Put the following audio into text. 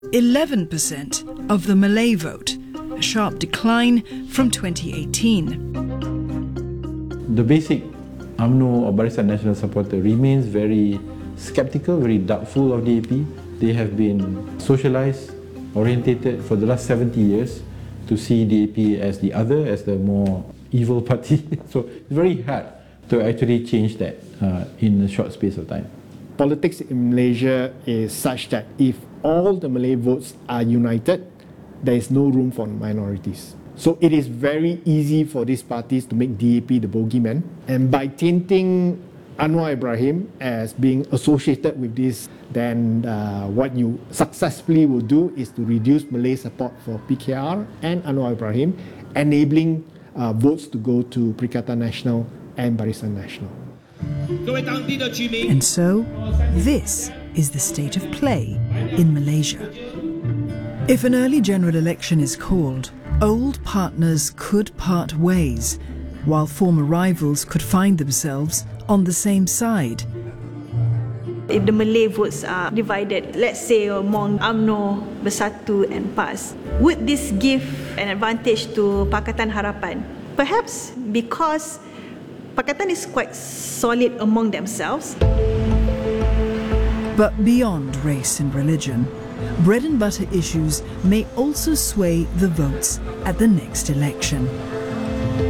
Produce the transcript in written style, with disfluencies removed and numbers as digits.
11% of the Malay vote, a sharp decline from 2018. The basic UMNO or Barisan Nasional supporter remains very skeptical, very doubtful of DAP. They have been socialized, orientated for the last 70 years to see DAP as the other, as the more evil party. So it's very hard to actually change that in a short space of time. Politics in Malaysia is such that if all the Malay votes are united, there is no room for minorities. So it is very easy for these parties to make DAP the bogeyman. And by tainting Anwar Ibrahim as being associated with this, then what you successfully will do is to reduce Malay support for PKR and Anwar Ibrahim, enabling votes to go to Perikatan Nasional and Barisan Nasional. And so, this is the state of play in Malaysia. If an early general election is called, old partners could part ways, while former rivals could find themselves on the same side. If the Malay votes are divided, let's say among UMNO, Bersatu and PAS, would this give an advantage to Pakatan Harapan? Perhaps because Pakatan is quite solid among themselves. But beyond race and religion, bread and butter issues may also sway the votes at the next election.